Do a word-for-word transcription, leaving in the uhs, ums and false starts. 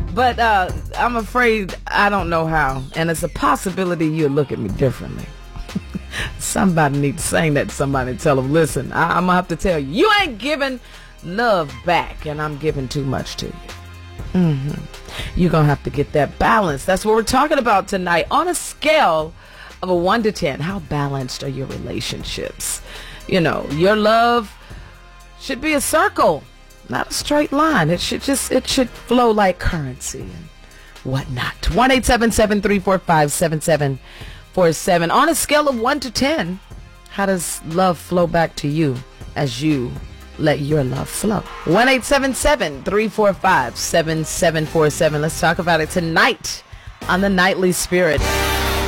But uh, I'm afraid I don't know how. And it's a possibility you'll look at me differently. Somebody needs to sing that to somebody and tell them, listen, I- I'm going to have to tell you, you ain't giving love back, and I'm giving too much to you. Mm-hmm. You're going to have to get that balance. That's what we're talking about tonight. On a scale of a one to ten, how balanced are your relationships? You know, your love should be a circle, not a straight line. It should just, it should flow like currency and whatnot. one eight seven seven, three four five, seven seven four seven. On a scale of one to ten, how does love flow back to you as you let your love flow? one eight seven seven, three four five, seven seven four seven. Let's talk about it tonight on The Nightly Spirit.